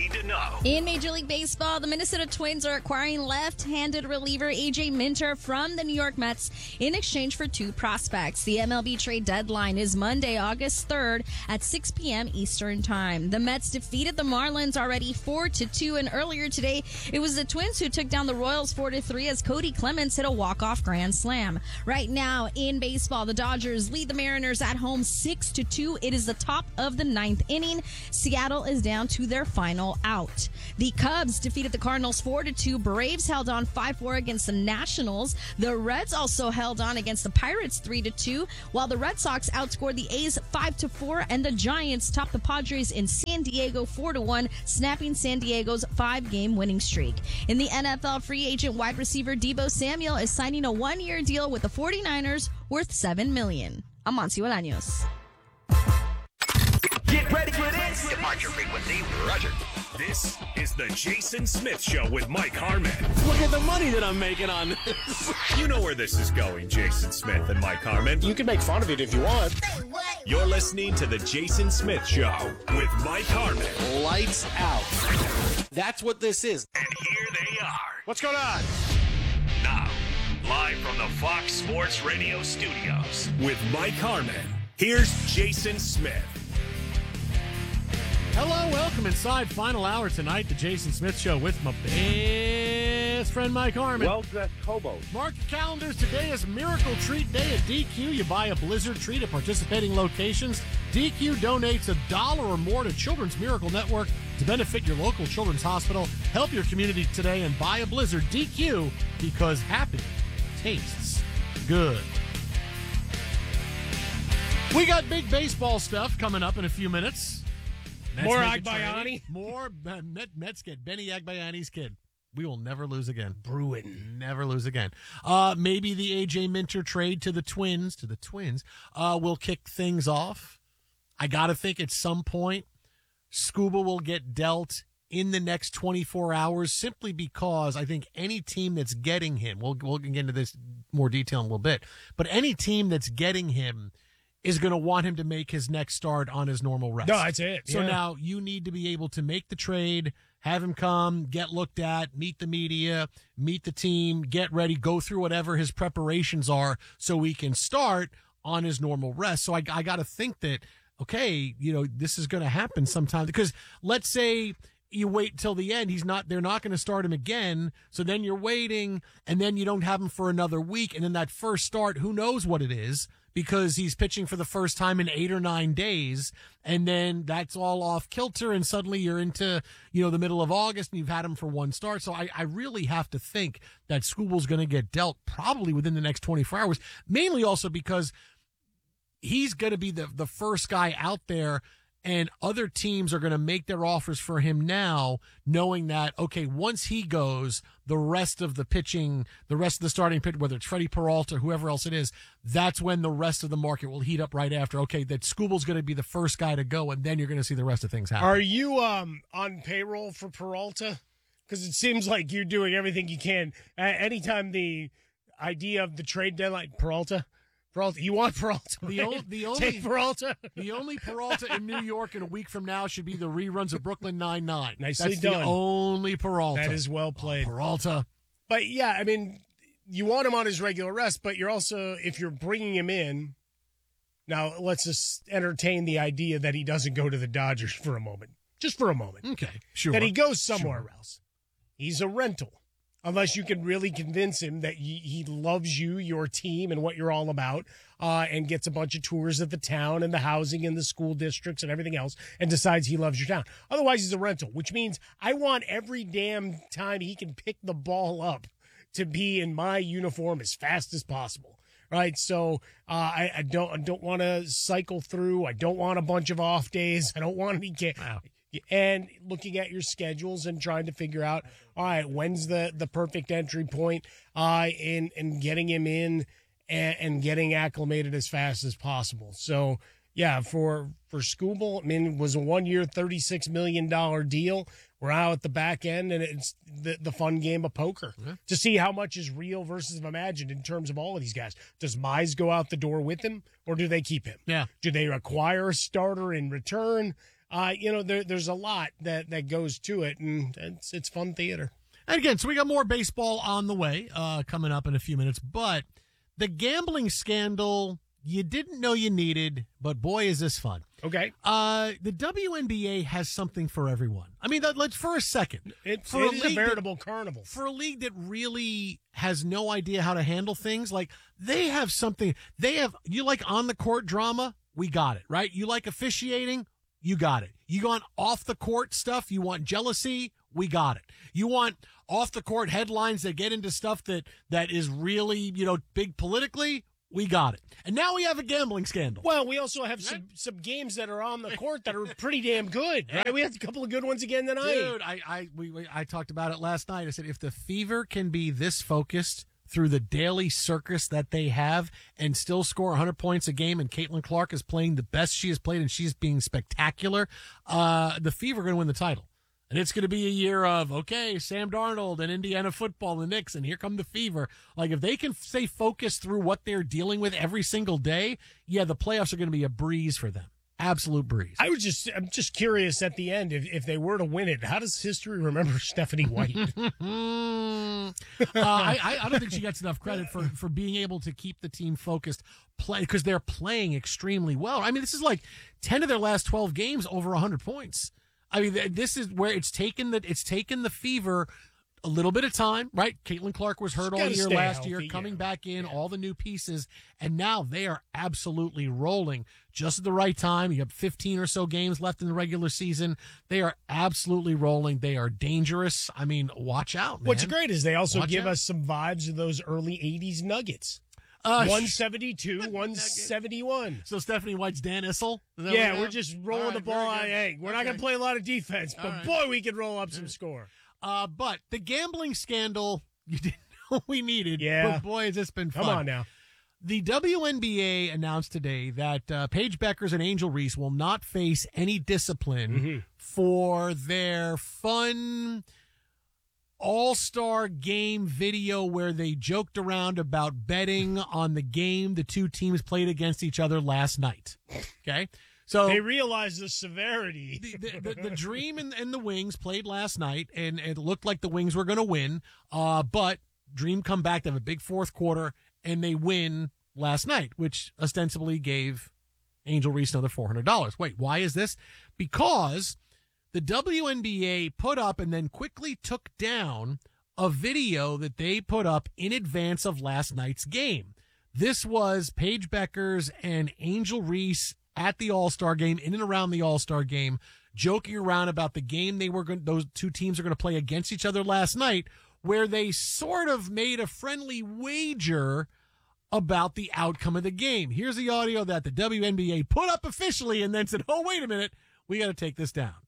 need to know. In Major League Baseball, the Minnesota Twins are acquiring left-handed reliever A.J. Minter from the New York Mets in exchange for 2 prospects. The MLB trade deadline is Monday, August 3rd at 6 p.m. Eastern Time. The Mets defeated the Marlins already 4-2, and earlier today, it was the Twins who took down the Royals 4-3 as Cody Clemens hit a walk-off grand slam. Right now in baseball, the Dodgers lead the Mariners at home 6-2. It is the top of the 9th inning. Seattle is down to their final out. The Cubs defeated the Cardinals 4-2. Braves held on 5-4 against the Nationals. The Reds also held on against the Pirates 3-2, while the Red Sox outscored the A's 5-4, and the Giants topped the Padres in San Diego 4-1, snapping San Diego's 5-game winning streak. In the NFL, free agent wide receiver Deebo Samuel is signing a 1-year deal with the 49ers worth $7 million. I'm Amancio Bolaños. Get ready for this. Departure frequency, Roger. This is the Jason Smith Show with Mike Harmon. Look at the money that I'm making on this. You know where this is going, Jason Smith and Mike Harmon. You can make fun of it if you want. You're listening to the Jason Smith Show with Mike Harmon. Lights out. That's what this is. And here they are. What's going on? Now, live from the Fox Sports Radio studios with Mike Harmon. Here's Jason Smith. Hello, welcome inside final hour tonight, the Jason Smith Show with my best friend Mike Harmon. Well-dressed hobos. Mark your calendars. Today is Miracle Treat Day at DQ. You buy a Blizzard treat at participating locations. DQ donates $1 or more to Children's Miracle Network to benefit your local children's hospital. Help your community today and buy a Blizzard. DQ, because happy tastes good. We got big baseball stuff coming up in a few minutes. Mets More make a Agbayani? trade. More Mets get Benny Agbayani's kid. We will never lose again. Bruin. Never lose again. Maybe the A.J. Minter trade to the Twins, will kick things off. I got to think at some point, Scuba will get dealt in the next 24 hours simply because I think any team that's getting him, we'll get into this more detail in a little bit, but any team that's getting him is going to want him to make his next start on his normal rest. No, that's it. So yeah. now you need to be able to make the trade, have him come, get looked at, meet the media, meet the team, get ready, go through whatever his preparations are so he can start on his normal rest. So I got to think that, okay, this is going to happen sometime, because let's say you wait till the end, they're not going to start him again. So then you're waiting, and then you don't have him for another week. And then that first start, who knows what it is, because he's pitching for the first time in 8 or 9 days. And then that's all off kilter. And suddenly you're into, the middle of August and you've had him for one start. So I really have to think that Scuba's going to get dealt probably within the next 24 hours, mainly also because he's going to be the first guy out there. And other teams are going to make their offers for him now, knowing that, okay, once he goes, the rest of the starting pitch, whether it's Freddie Peralta, whoever else it is, that's when the rest of the market will heat up right after. Okay, that Scuba's going to be the first guy to go, and then you're going to see the rest of things happen. Are you on payroll for Peralta? Because it seems like you're doing everything you can. Anytime the idea of the trade deadline, Peralta, you want Peralta? Right? Take Peralta. The only Peralta in New York in a week from now should be the reruns of Brooklyn Nine-Nine. Nicely That's done. the only Peralta. That is well played. Peralta. But yeah, I mean, you want him on his regular rest, but you're also, if you're bringing him in, now let's just entertain the idea that he doesn't go to the Dodgers for a moment. Just for a moment. Okay, sure. That he goes somewhere else. He's a rental. Unless you can really convince him that he loves you, your team, and what you're all about, and gets a bunch of tours of the town and the housing and the school districts and everything else, and decides he loves your town. Otherwise, he's a rental, which means I want every damn time he can pick the ball up to be in my uniform as fast as possible. Right, so I don't want to cycle through. I don't want a bunch of off days. I don't want any. Wow. And looking at your schedules and trying to figure out, all right, when's the perfect entry point, in getting him in and getting acclimated as fast as possible. So, yeah, for Skubal, I mean, it was a 1-year, $36 million deal. We're out at the back end, and it's the fun game of poker to see how much is real versus imagined in terms of all of these guys. Does Mize go out the door with him, or do they keep him? Yeah. Do they acquire a starter in return? There's a lot that goes to it, and it's fun theater. And again, so we got more baseball on the way coming up in a few minutes. But the gambling scandal you didn't know you needed, but boy, is this fun. Okay. The WNBA has something for everyone. I mean, let's for a second. It is a veritable carnival. For a league that really has no idea how to handle things, like they have something. You like on-the-court drama? We got it, right? You like officiating? You got it. You want off-the-court stuff? You want jealousy? We got it. You want off-the-court headlines that get into stuff that is really, big politically? We got it. And now we have a gambling scandal. Well, we also have some games that are on the court that are pretty damn good, right? We had a couple of good ones again tonight. Dude, I talked about it last night. I said, if the Fever can be this focused through the daily circus that they have and still score 100 points a game, and Caitlin Clark is playing the best she has played and she's being spectacular, the Fever are going to win the title. And it's going to be a year of, okay, Sam Darnold and Indiana football and the Knicks, and here come the Fever. Like, if they can stay focused through what they're dealing with every single day, yeah, the playoffs are going to be a breeze for them. Absolute breeze. I'm just curious at the end, if they were to win it, how does history remember Stephanie White? I don't think she gets enough credit for being able to keep the team focused, because they're playing extremely well. I mean, this is like 10 of their last 12 games over 100 points. I mean, this is where it's taken the Fever a little bit of time, right? Caitlin Clark was hurt all year last year, coming back in, all the new pieces, and now they are absolutely rolling just at the right time. You have 15 or so games left in the regular season. They are absolutely rolling. They are dangerous. I mean, watch out, man. What's great is they also give us some vibes of those early 80s Nuggets. 172, 171. So Stephanie White's Dan Issel? Yeah, we're just rolling the ball. Hey, we're not going to play a lot of defense, but boy, we can roll up some score. But the gambling scandal, you didn't know we needed. Yeah. But boy, has this been fun. Come on now. The WNBA announced today that Paige Beckers and Angel Reese will not face any discipline for their fun all-star game video where they joked around about betting on the game the two teams played against each other last night. Okay? So they realized the severity. The Dream and the Wings played last night, and it looked like the Wings were going to win. But Dream come back to have a big fourth quarter, and they win last night, which ostensibly gave Angel Reese another $400. Wait, why is this? Because the WNBA put up and then quickly took down a video that they put up in advance of last night's game. This was Paige Beckers and Angel Reese at the All-Star game, in and around the All-Star game, joking around about the game those two teams are going to play against each other last night, where they sort of made a friendly wager about the outcome of the game. Here's the audio that the WNBA put up officially and then said, oh, wait a minute, we got to take this down.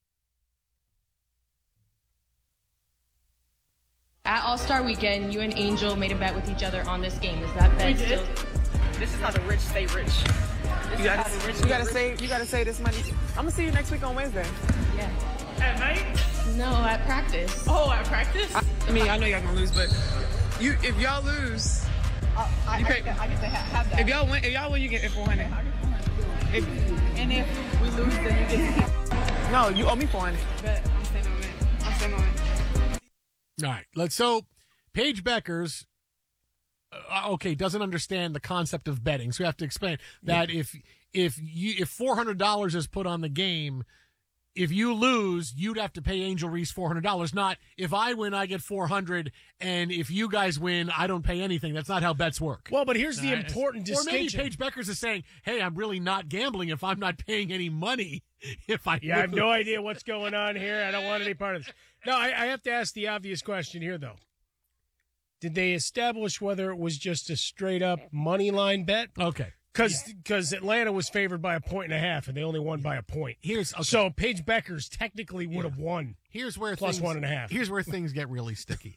At All-Star Weekend, you and Angel made a bet with each other on this game. Is that bet still? This is how the rich stay rich. You gotta save this money. I'm gonna see you next week on Wednesday. Yeah. At night? No, at practice. Oh, at practice? I mean, I know y'all gonna lose, but if y'all lose, I get to have that. If y'all win, you get $400. And if we lose, then you get No, you owe me $400. Bet. I'm staying on it. All right. So Paige Beckers, doesn't understand the concept of betting. So we have to explain that if $400 is put on the game, if you lose, you'd have to pay Angel Reese $400. Not if I win, I get $400, and if you guys win, I don't pay anything. That's not how bets work. Well, but here's the important distinction. Or maybe Paige Beckers is saying, "Hey, I'm really not gambling if I'm not paying any money." If I I have no idea what's going on here. I don't want any part of this. No, I have to ask the obvious question here, though. Did they establish whether it was just a straight-up money line bet? Okay. Because Atlanta was favored by 1.5, and they only won by a point. So Paige Beckers technically would have won. Here's where plus 1.5. Here's where things get really sticky.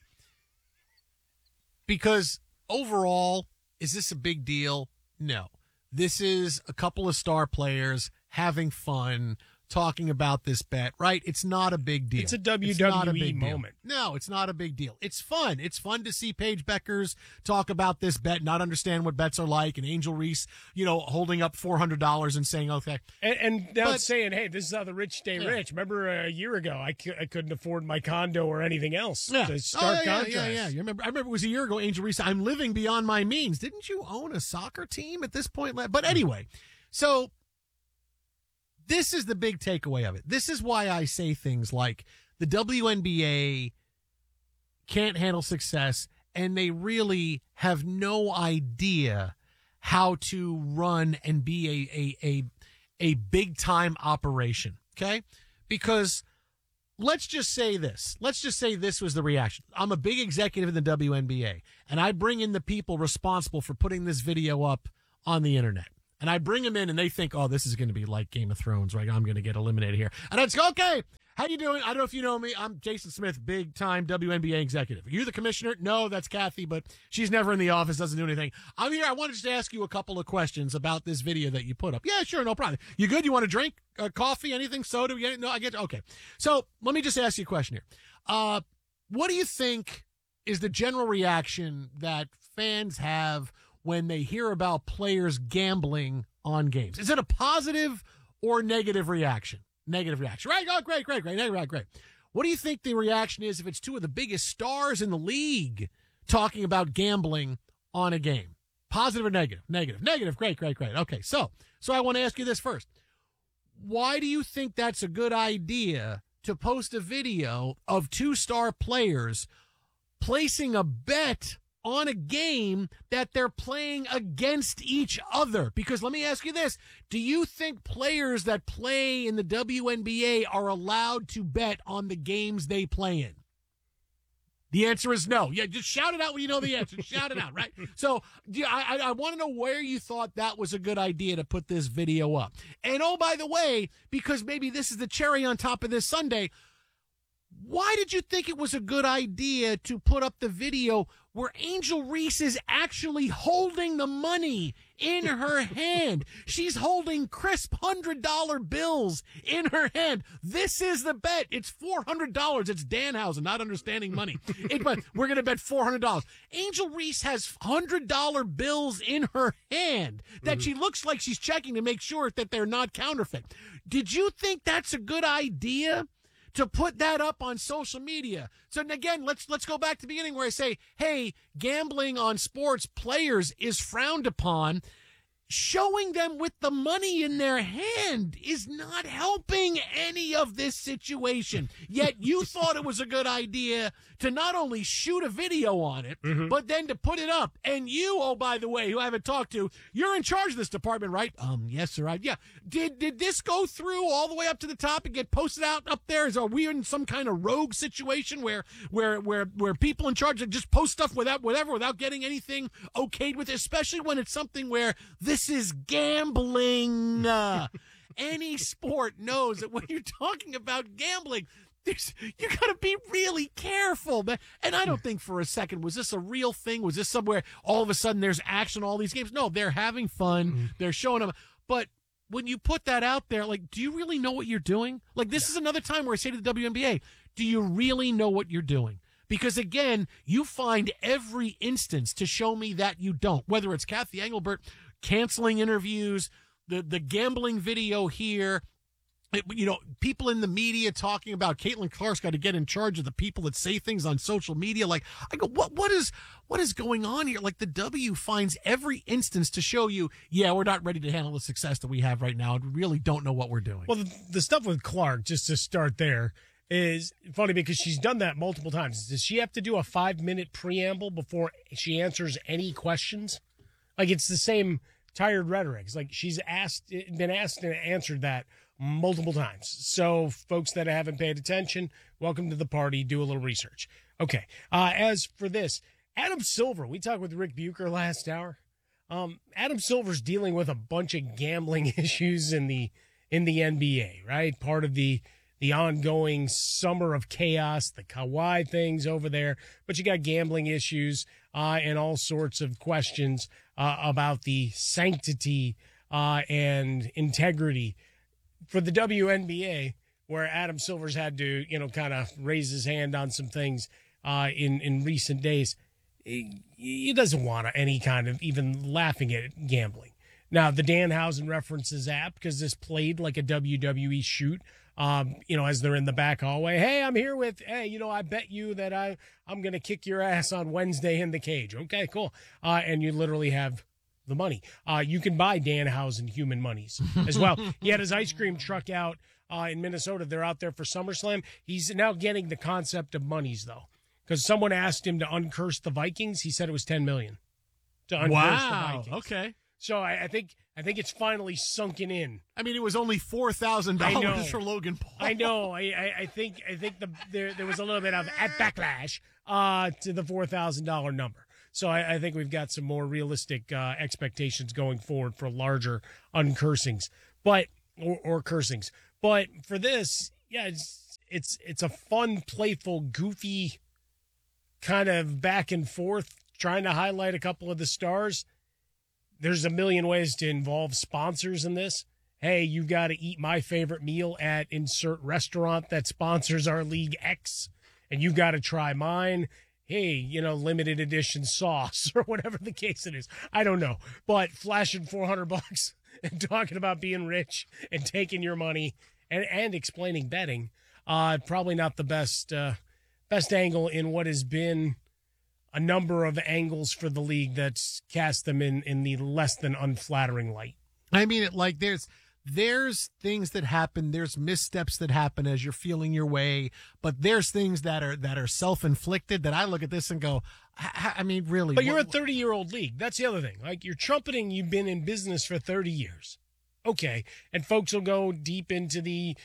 Because overall, is this a big deal? No. This is a couple of star players having fun, talking about this bet, right? It's not a big deal. It's a not WWE big deal. moment. No, it's not a big deal. It's fun. It's fun to see Paige Beckers talk about this bet, not understand what bets are like, and Angel Reese, holding up $400 and saying, okay. And now it's saying, hey, this is how the rich stay rich. Remember a year ago, I couldn't afford my condo or anything else. To start contrast. Yeah. I remember it was a year ago, Angel Reese, I'm living beyond my means. Didn't you own a soccer team at this point? But anyway, so this is the big takeaway of it. This is why I say things like the WNBA can't handle success, and they really have no idea how to run and be a big time operation. Okay? Because let's just say this. Let's just say this was the reaction. I'm a big executive in the WNBA, and I bring in the people responsible for putting this video up on the internet. And I bring them in, and they think, oh, this is going to be like Game of Thrones, right? I'm going to get eliminated here. And I'd say, okay, how you doing? I don't know if you know me. I'm Jason Smith, big-time WNBA executive. Are you the commissioner? No, that's Kathy, but she's never in the office, doesn't do anything. I'm here. I wanted just to ask you a couple of questions about this video that you put up. Yeah, sure, no problem. You good? You want a drink? Coffee? Anything? Soda? No, I get you. Okay. So let me just ask you a question here. What do you think is the general reaction that fans have when they hear about players gambling on games? Is it a positive or negative reaction? Negative reaction. Right? Oh, great. Negative, great. What do you think the reaction is if it's two of the biggest stars in the league talking about gambling on a game? Positive or negative? Negative. Great. Okay, so I want to ask you this first. Why do you think that's a good idea to post a video of two star players placing a bet on a game that they're playing against each other? Because let me ask you this. Do you think players that play in the WNBA are allowed to bet on the games they play in? The answer is no. Yeah, just shout it out when you know the answer. Shout it out, right? So I want to know where you thought that was a good idea to put this video up. And oh, by the way, because maybe this is the cherry on top of this sundae, why did you think it was a good idea to put up the video where Angel Reese is actually holding the money in her hand? She's holding crisp $100 bills in her hand. This is the bet. It's $400. It's Danhausen, not understanding money. But we're going to bet $400. Angel Reese has $100 bills in her hand that she looks like she's checking to make sure that they're not counterfeit. Did you think that's a good idea to put that up on social media? So again, let's go back to the beginning where I say, hey, gambling on sports players is frowned upon. Showing them with the money in their hand is not helping any of this situation. Yet you thought it was a good idea to not only shoot a video on it, but then to put it up. And you, oh, by the way, who I haven't talked to, you're in charge of this department, right? Yes, sir. Yeah. Did this go through all the way up to the top and get posted out up there? Are we in some kind of rogue situation where people in charge just post stuff without getting anything okayed with it, especially when it's something where this is gambling. Any sport knows that when you're talking about gambling, you got to be really careful, man. And I don't think for a second, was this a real thing? Was this somewhere all of a sudden there's action in all these games? No, they're having fun. They're showing them. But when you put that out there, like, do you really know what you're doing? Like, this is another time where I say to the WNBA, do you really know what you're doing? Because, again, you find every instance to show me that you don't, whether it's Kathy Engelbert canceling interviews, the gambling video here, people in the media talking about Caitlin Clark's got to get in charge of the people that say things on social media. Like, I go, what is going on here? Like, the W finds every instance to show you, yeah, we're not ready to handle the success that we have right now. We really don't know what we're doing. Well, the stuff with Clark, just to start there, is funny because she's done that multiple times. Does she have to do a 5-minute preamble before she answers any questions? Like, it's the same tired rhetoric. It's like she's been asked and answered that multiple times. So, folks that haven't paid attention, welcome to the party. Do a little research. Okay. As for this, Adam Silver, we talked with Rick Bucher last hour. Adam Silver's dealing with a bunch of gambling issues in the NBA, right? Part of the ongoing summer of chaos, the Kawhi things over there, but you got gambling issues and all sorts of questions about the sanctity and integrity. for the WNBA, where Adam Silver's had to, kind of raise his hand on some things in recent days, he doesn't want any kind of even laughing at gambling. Now, the Danhausen references app, because this played like a WWE shoot, as they're in the back hallway. Hey, I'm here with, I bet you that I'm going to kick your ass on Wednesday in the cage. Okay, cool. And you literally have the money. You can buy Danhausen human monies as well. He had his ice cream truck out in Minnesota. They're out there for SummerSlam. He's now getting the concept of monies, though, because someone asked him to uncurse the Vikings. He said it was $10 million to uncurse the Vikings. Okay. So I think it's finally sunken in. I mean, it was only $4,000 for Logan Paul. I know. I think there was a little bit of backlash to the $4,000 number. So I think we've got some more realistic expectations going forward for larger uncursings, or cursings. But for this, yeah, it's a fun, playful, goofy kind of back and forth, trying to highlight a couple of the stars. There's a million ways to involve sponsors in this. Hey, you've got to eat my favorite meal at insert restaurant that sponsors our League X, and you've got to try mine. Hey, limited edition sauce or whatever the case it is. I don't know. But flashing $400 and talking about being rich and taking your money and explaining betting, probably not the best angle in what has been a number of angles for the league that's cast them in the less than unflattering light. I mean, there's things that happen, there's missteps that happen as you're feeling your way, but there's things that are self-inflicted that I look at this and go, I mean, really. But you're a 30-year-old league. That's the other thing. Like, you're trumpeting you've been in business for 30 years. Okay. And folks will go deep into the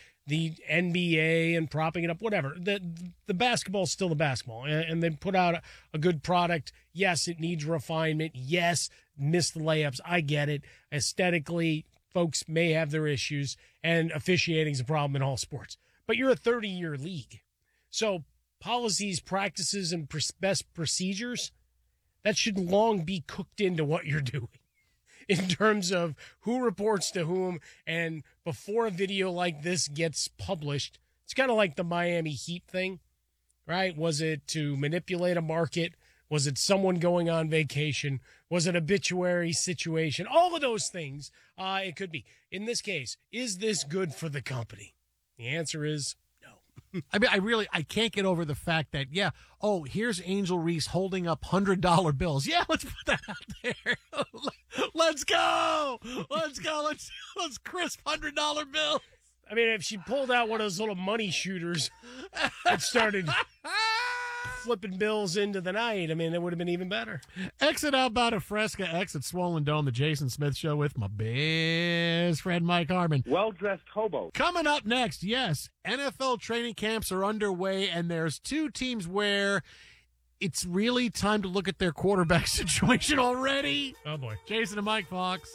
NBA and propping it up, whatever. The basketball's still the basketball, and they put out a good product. Yes, it needs refinement. Yes, missed layups. I get it. Aesthetically, folks may have their issues, and officiating's a problem in all sports. But you're a 30-year league. So policies, practices, and best procedures, that should long be cooked into what you're doing in terms of who reports to whom. And before a video like this gets published, it's kind of like the Miami Heat thing, right? Was it to manipulate a market? Was it someone going on vacation? Was it an obituary situation? All of those things it could be. In this case, is this good for the company? The answer is no. I mean, I can't get over the fact that, here's Angel Reese holding up $100 bills. Yeah, let's put that out there. Let's go. Let's crisp $100 bills. I mean, if she pulled out one of those little money shooters and started flipping bills into the night, I mean, it would have been even better. Exit Outbound of Fresca, exit Swollen Dome, the Jason Smith Show with my best friend Mike Harmon. Well-dressed hobo. Coming up next, yes, NFL training camps are underway, and there's two teams where it's really time to look at their quarterback situation already. Oh, boy. Jason and Mike Fox.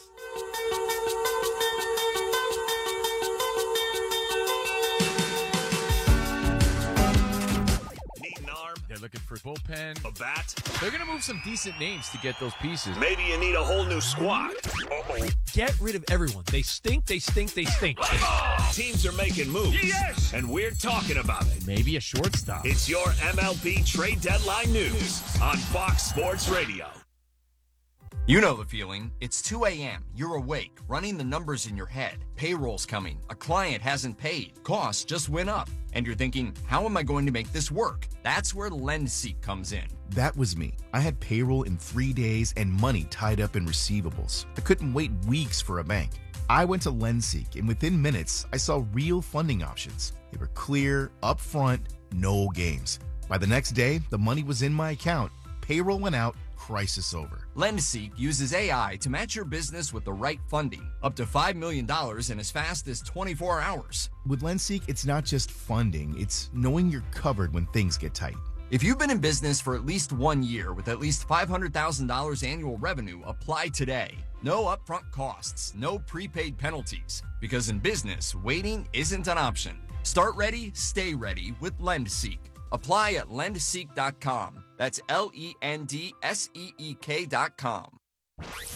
They're looking for bullpen, a bat. They're going to move some decent names to get those pieces. Maybe you need a whole new squad. Uh-oh. Get rid of everyone. They stink, they stink, they stink. Teams are making moves. Yes! And we're talking about it. Maybe a shortstop. It's your MLB trade deadline news on Fox Sports Radio. You know the feeling. It's 2 a.m. You're awake, running the numbers in your head. Payroll's coming. A client hasn't paid. Costs just went up. And you're thinking, how am I going to make this work? That's where LendSeek comes in. That was me. I had payroll in 3 days and money tied up in receivables. I couldn't wait weeks for a bank. I went to LendSeek, and within minutes, I saw real funding options. They were clear, upfront, no games. By the next day, the money was in my account. Payroll went out. Crisis over. LendSeek uses AI to match your business with the right funding, up to $5 million in as fast as 24 hours. With LendSeek, it's not just funding, it's knowing you're covered when things get tight. If you've been in business for at least 1 year with at least $500,000 annual revenue, apply today. No upfront costs, no prepaid penalties, because in business, waiting isn't an option. Start ready, stay ready with LendSeek. Apply at lendseek.com. That's LENDSEEK.com.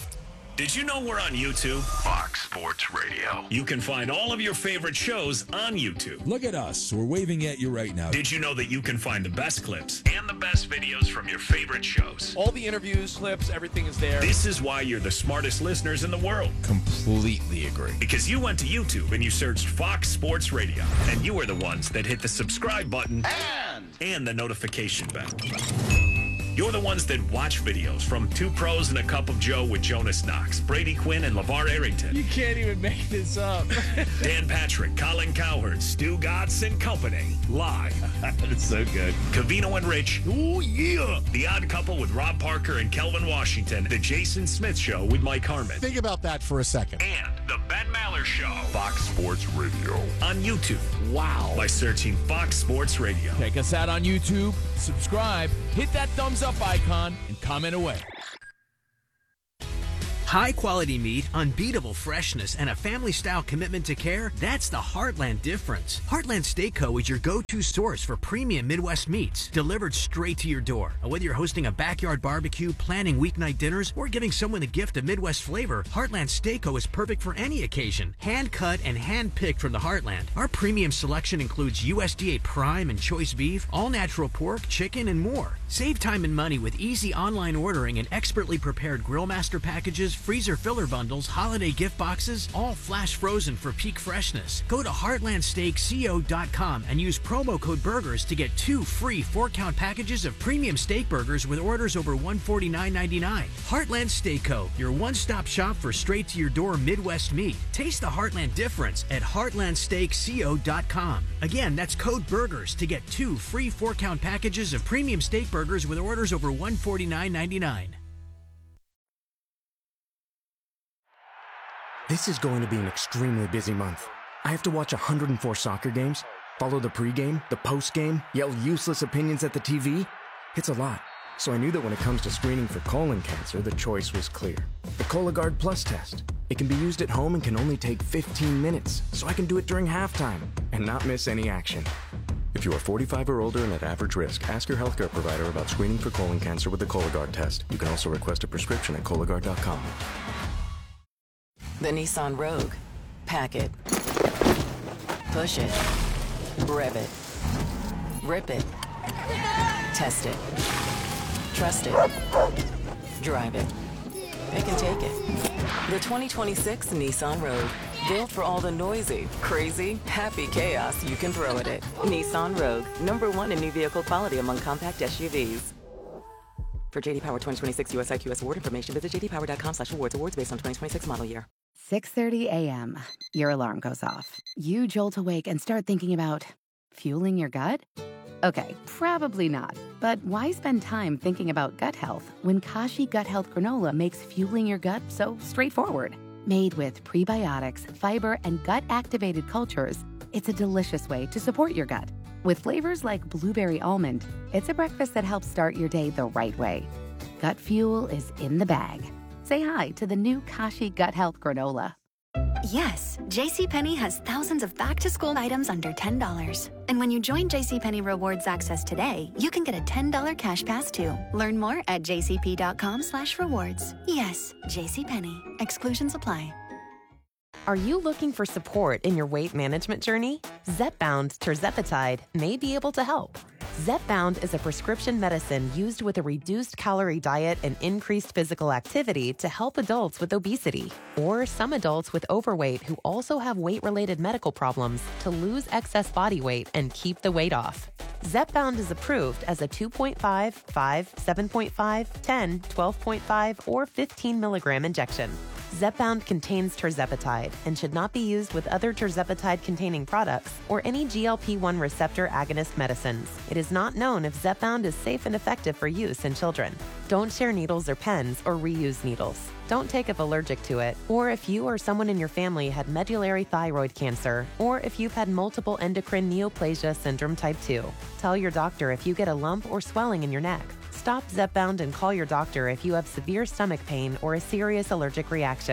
Did you know we're on YouTube? Fox Sports Radio. You can find all of your favorite shows on YouTube. Look at us. We're waving at you right now. Did you know that you can find the best clips and the best videos from your favorite shows? All the interviews, clips, everything is there. This is why you're the smartest listeners in the world. Completely agree. Because you went to YouTube and you searched Fox Sports Radio. And you are the ones that hit the subscribe button and the notification bell. You're the ones that watch videos from Two Pros and a Cup of Joe with Jonas Knox, Brady Quinn, and LeVar Arrington. You can't even make this up. Dan Patrick, Colin Cowherd, Stu Gatz and Company. Live. It's so good. Covino and Rich. Oh, yeah. The Odd Couple with Rob Parker and Kelvin Washington. The Jason Smith Show with Mike Harmon. Think about that for a second. And the Ben Maller Show. Fox Sports Radio. On YouTube. Wow. By searching Fox Sports Radio. Check us out on YouTube, subscribe, hit that thumbs up icon, and comment away. High quality meat, unbeatable freshness, and a family style commitment to care. That's the Heartland difference. Heartland Steak Co. is your go-to source for premium Midwest meats delivered straight to your door. Whether you're hosting a backyard barbecue, planning weeknight dinners, or giving someone a gift of Midwest flavor, Heartland Steak Co. is perfect for any occasion. Hand cut and hand picked from the Heartland. Our premium selection includes USDA prime and choice beef, all natural pork, chicken, and more. Save time and money with easy online ordering and expertly prepared Grill Master packages, freezer filler bundles, holiday gift boxes, all flash frozen for peak freshness. Go to heartlandsteakco.com and use promo code BURGERS to get 2 free 4-count packages of premium steak burgers with orders over $149.99. Heartland Steak Co., your one-stop shop for straight-to-your-door Midwest meat. Taste the Heartland difference at heartlandsteakco.com. Again, that's code BURGERS to get 2 free 4-count packages of premium steak burgers with orders over $149.99. This is going to be an extremely busy month. I have to watch 104 soccer games, follow the pregame, the postgame, yell useless opinions at the TV. It's a lot. So I knew that when it comes to screening for colon cancer, the choice was clear. The Cologuard Plus test. It can be used at home and can only take 15 minutes, so I can do it during halftime and not miss any action. If you are 45 or older and at average risk, ask your healthcare provider about screening for colon cancer with the Cologuard test. You can also request a prescription at Cologuard.com. The Nissan Rogue. Pack it. Push it. Rev it. Rip it. Test it. Trust it. Drive it. It can take it. The 2026 Nissan Rogue. Built for all the noisy, crazy, happy chaos you can throw at it. Nissan Rogue. #1 in new vehicle quality among compact SUVs. For JD Power 2026 US IQS award information, visit jdpower.com/awards. Awards based on 2026 model year. 6:30 a.m. Your alarm goes off. You jolt awake and start thinking about fueling your gut? Okay, probably not. But why spend time thinking about gut health when Kashi Gut Health Granola makes fueling your gut so straightforward? Made with prebiotics, fiber, and gut-activated cultures, it's a delicious way to support your gut. With flavors like blueberry almond, it's a breakfast that helps start your day the right way. Gut fuel is in the bag. Say hi to the new Kashi Gut Health Granola. Yes, JCPenney has thousands of back-to-school items under $10. And when you join JCPenney Rewards Access today, you can get a $10 cash pass too. Learn more at jcp.com/rewards. Yes, JCPenney. Exclusions apply. Are you looking for support in your weight management journey? Zepbound tirzepatide may be able to help. Zepbound is a prescription medicine used with a reduced calorie diet and increased physical activity to help adults with obesity or some adults with overweight who also have weight-related medical problems to lose excess body weight and keep the weight off. Zepbound is approved as a 2.5, 5, 7.5, 10, 12.5, or 15 milligram injection. Zepbound contains tirzepatide and should not be used with other tirzepatide-containing products or any GLP-1 receptor agonist medicines. It is not known if Zepbound is safe and effective for use in children. Don't share needles or pens or reuse needles. Don't take if allergic to it, or if you or someone in your family had medullary thyroid cancer, or if you've had multiple endocrine neoplasia syndrome type 2. Tell your doctor if you get a lump or swelling in your neck. Stop Zepbound and call your doctor if you have severe stomach pain or a serious allergic reaction.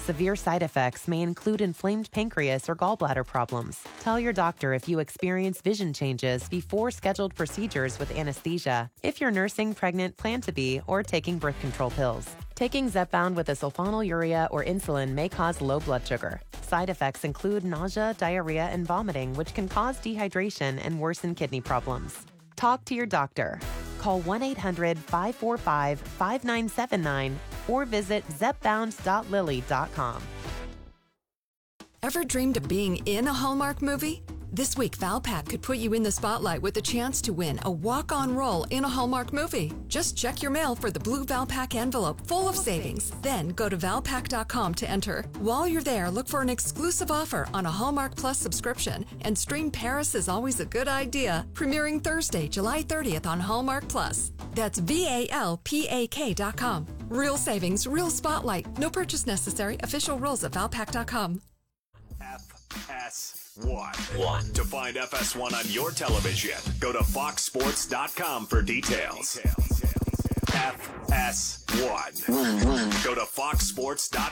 severe side effects may include inflamed pancreas or gallbladder problems. Tell your doctor if you experience vision changes before scheduled procedures with anesthesia, if you're nursing, pregnant, plan to be, or taking birth control pills. Taking Zepbound with a sulfonylurea or insulin may cause low blood sugar. Side effects include nausea, diarrhea, and vomiting, which can cause dehydration and worsen kidney problems. Talk to your doctor. Call 1-800-545-5979 or visit zepbound.lilly.com. Ever dreamed of being in a Hallmark movie? This week, Valpak could put you in the spotlight with a chance to win a walk-on role in a Hallmark movie. Just check your mail for the blue Valpak envelope full of savings. Then go to Valpak.com to enter. While you're there, look for an exclusive offer on a Hallmark Plus subscription and stream Paris is Always a Good Idea, premiering Thursday, July 30th on Hallmark Plus. That's VALPAK.com. Real savings, real spotlight. No purchase necessary. Official rules at Valpak.com. FS1. To find FS1 on your television, go to foxsports.com for details. FS1. Go to foxsports.com.